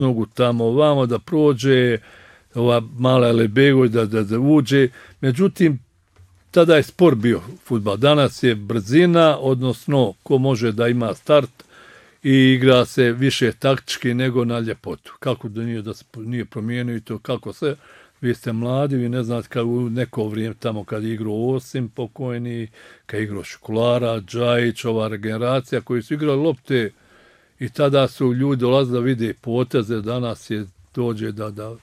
nogu tamo ovamo, da prođe, ova mala Lebegoj da uđe. Međutim, tada je spor bio fudbal. Danas je brzina, odnosno ko može da ima start i igra se više taktički nego na ljepotu. Kako da se nije promijenio i to, kako se, vi ste mladi, vi ne znate kad u neko vrijeme tamo kad je igrao Osim pokojni, kad je igrao Školara, Džajić, ova regeneracija koji su igrali lopte i tada su ljudi dolazili da vide poteze, danas je dođe da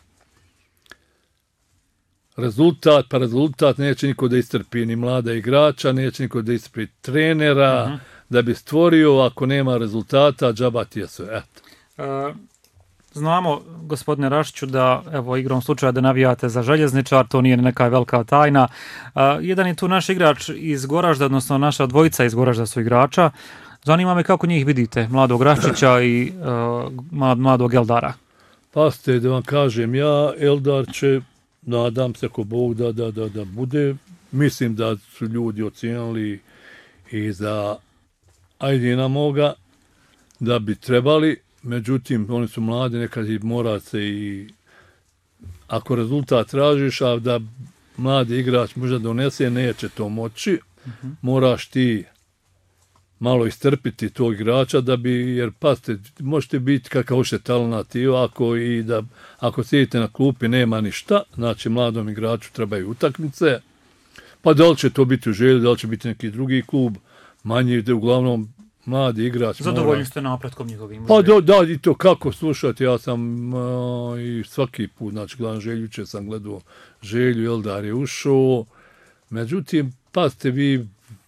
rezultat neće niko da istrpi ni mlada igrača, neće niko da istrpi trenera, da bi stvorio, ako nema rezultata, džaba ti je sve. Znamo, gospodine Rašiću, da evo igrom slučaja da navijate za Željezničar, to nije neka velika tajna. Jedan je tu naš igrač iz Goražda, odnosno naša dvojica iz Goražda su igrača. Zanima me kako njih vidite, mladog Rašića i mladog Eldara. Pazite, da vam kažem, Eldar će, nadam se ko Bog da bude, mislim da su ljudi ocijenili i za Ajdina moga da bi trebali, međutim, oni su mladi, nekad i mora se i ako rezultat tražiš, a da mladi igrač možda donese, neće to moći, moraš ti malo istrpiti tog igrača da bi, jer pazite, možete biti kakav hoće talenat, ako sjedite na klupi nema ništa, znači mladom igraču trebaju utakmice, pa da li će to biti u Želju, da li će biti neki drugi klub, manji, uglavnom mladi igrač. Zadovoljni ste napretkom njihovim? Pa da, i to kako slušati, ja sam i svaki put, znači gledam Željuče, sam gledao Želju, Eldar je ušao, međutim, pazite vi,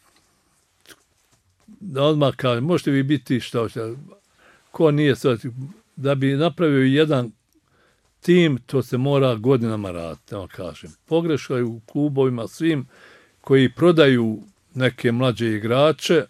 da odmah kažem, možete vi biti šta hoće, ko nije sve, da bi napravio jedan tim, to se mora godinama raditi, da kažem. Pogrešaju u klubovima svim koji prodaju neke mlađe igrače,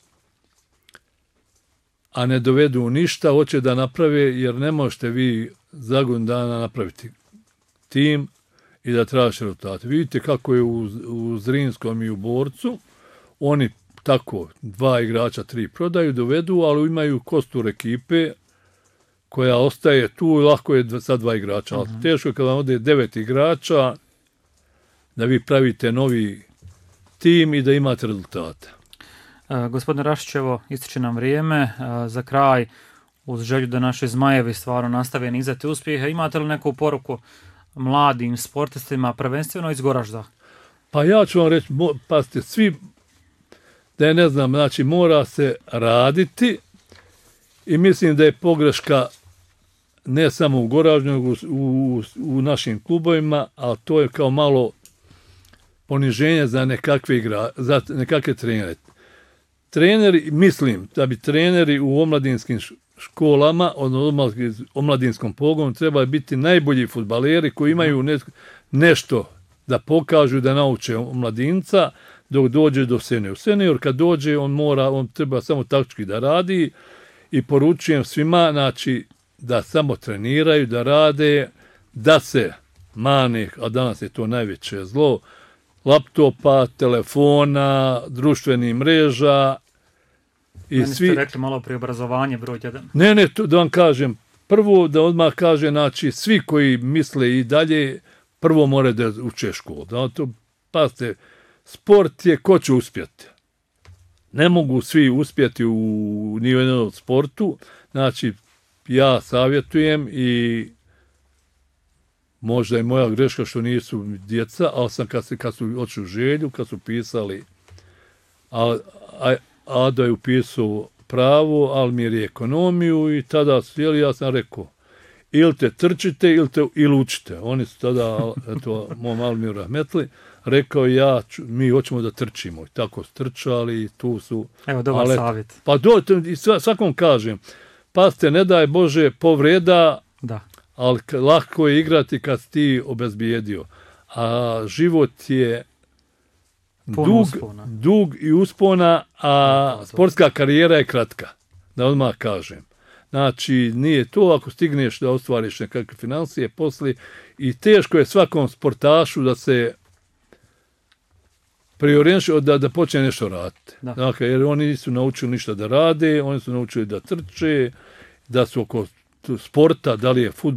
a ne dovedu ništa, hoće da naprave, jer ne možete vi za godinu dana napraviti tim i da tražite rezultate. Vidite kako je u Zrinskom i u Borcu, oni tako, 2 igrača, 3 prodaju, dovedu, ali imaju kostur ekipe koja ostaje tu, lako je sa 2 igrača, ali teško je kada vam ode 9 igrača da vi pravite novi tim i da imate rezultate. Gospodine Rašićevo, ističe nam vrijeme. Za kraj, uz želju da naši Zmajevi stvarno nastave nizati uspjehe, imate li neku poruku mladim sportistima, prvenstveno iz Goražda? Pa ja ću vam reći, pazite, svi, da je ne znam, znači mora se raditi i mislim da je pogreška ne samo u Goraždu, nego u našim klubovima, ali to je kao malo poniženje za nekakve trenere. Treneri, mislim da bi treneri u omladinskim školama, odnosno omladinskom pogonu, trebali biti najbolji fudbaleri koji imaju nešto da pokažu, da nauče omladinca dok dođe do senior. Senior kad dođe, on treba samo taktički da radi i poručujem svima, znači, da samo treniraju, da rade, da se mane, a danas je to najveće zlo, laptopa, telefona, društvenih mreža. Meni ste rekli malo preobrazovanje, broj 1. Ne, to da vam kažem. Prvo da odmah kažem, znači, svi koji misle i dalje, prvo moraju da uče školu. Pazite, sport je ko će uspjeti. Ne mogu svi uspjeti u nijednom sportu. Znači, ja savjetujem i možda je moja greška što nisu djeca, ali sam kad su oču Želju, kad su pisali, Ado je upisao pravo, Almir je ekonomiju i tada ja sam rekao, ili te trčite ili učite. Oni su tada, mom Almiru Rahmetli, rekao mi hoćemo da trčimo. I tako su trčali, tu su... Evo, dobar savjet. Pa svakom kažem, pazite, ne daj Bože povreda, ali lako je igrati kad ti obezbijedio. A život je dug i uspona, a sportska karijera je kratka, da odmah kažem. Znači, nije to ako stigneš da ostvariš nekakve financije posle i teško je svakom sportašu da se priorijenši da počne nešto raditi. Dakle, jer oni nisu naučili ništa da rade, oni su naučili da trče, da su oko sporta, da li je fudbal,